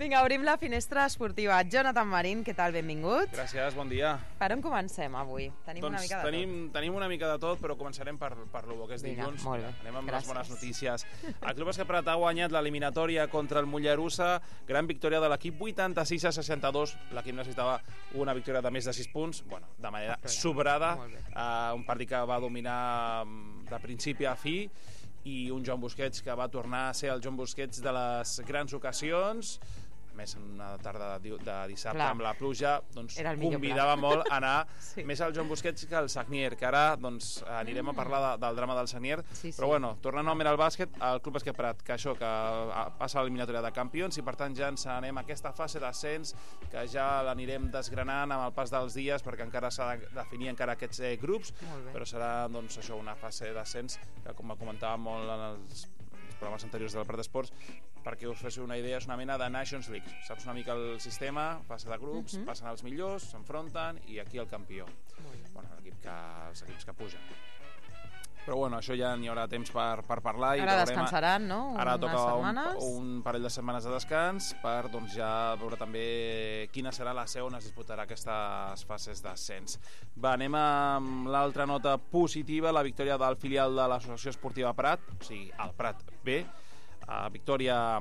Vinga, obrim la finestra esportiva. Jonathan Marín, què tal? Benvingut. Gràcies, bon dia. Per on comencem avui? Tenim una mica de tot. Tenim una mica de tot, però començarem per lo bo, que és dilluns. Anem amb les bones notícies. El Club Bàsquet Prat ha guanyat l'eliminatòria contra el Mollerussa. Gran victòria de l'equip, 86-62. L'equip necessitava una victòria de més de 6 punts, bueno, de manera sobrada. Un partit que va dominar de principi a fi, i un Joan Busquets que va tornar a ser el Joan Busquets de les grans ocasions, més en una tarda de dissabte amb la pluja, doncs convidava molt a anar més al Joan Busquets que al Sagnier, que ara doncs, anirem a parlar del drama del Sagnier, però bueno, tornant novament al bàsquet, el Club Bàsquet Prat, que això, que passa a l'eliminatòria de campions, i per tant ja ens anem a aquesta fase d'ascens, que ja l'anirem desgranant amb el pas dels dies, perquè encara s'ha de definir encara aquests grups, però serà doncs això, una fase d'ascens que, com comentàvem molt en els programes anteriors del Prat Esports, perquè us féssiu una idea, és una mena de Nations League. Saps una mica el sistema, fase de grups, passen els millors, s'enfronten, i aquí el campió. Bueno, els equips que pugen. Però bueno, això ja n'hi haurà temps per parlar. Ara descansaran, no? Ara toca un parell de setmanes de descans per doncs, ja veure també quina serà la seu on es disputarà aquestes fases d'ascens. Va, anem amb l'altra nota positiva, la victòria del filial de l'Associació Esportiva Prat, o sigui, el Prat B, victòria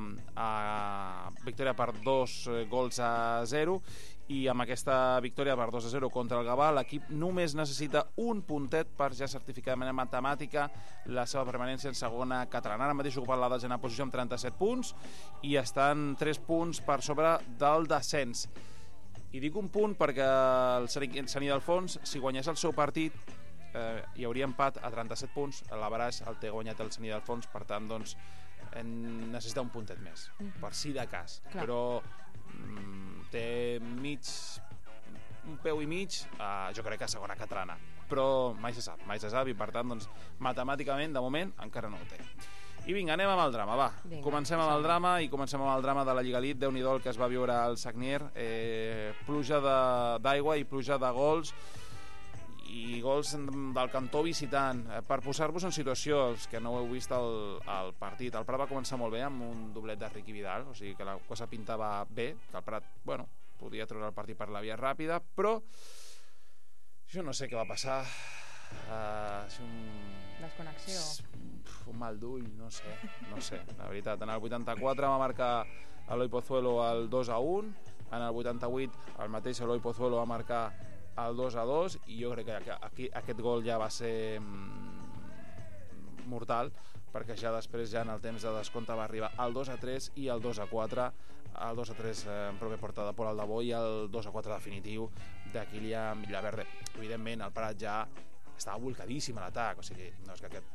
per 2-0, i amb aquesta victòria per 2-0 contra el Gavà, l'equip només necessita un puntet per ja certificar de manera matemàtica la seva permanència en segona catalana. Ara mateix ocupa la desena posició amb 37 punts i estan 3 punts per sobre del descens. I dic un punt perquè el Sení d'Alfons, si guanyés el seu partit, hi hauria empat a 37 punts, l'Avaraix el té guanyat el Sení d'Alfons, per tant doncs necessita un puntet més, per si de cas. Però té un peu i mig, jo crec que a segona catalana, però mai se sap, i per tant doncs, matemàticament de moment encara no ho té. I vinga, anem amb el drama, comencem amb el drama, i comencem amb el drama de la Lliga Elite. Déu-n'hi-do el que es va viure al Sagnier, pluja d'aigua i pluja de gols, i gols del cantó visitant. Per posar-vos en situació, els que no heu vist el partit, el Prat va començar molt bé amb un doblet de Riqui Vidal, o sigui que la cosa pintava bé, que el Prat, bueno, podia treure el partit per la via ràpida, però jo no sé què va passar. Desconnexió, un mal d'ull, no sé, la veritat. En el 84 va marcar Eloi Pozuelo el 2-1, en el 88 el mateix Eloi Pozuelo va marcar el 2-2, i jo crec que aquí aquest gol ja va ser mortal, perquè ja després, ja en el temps de descompte, va arribar el 2-3 i el 2-4, el 2-3 en pròpia portada de Pol Aldabó, i el 2-4 definitiu de Kylian Villaverde. Evidentment el Prat ja estava volcadíssim a l'atac, o sigui, no és que aquest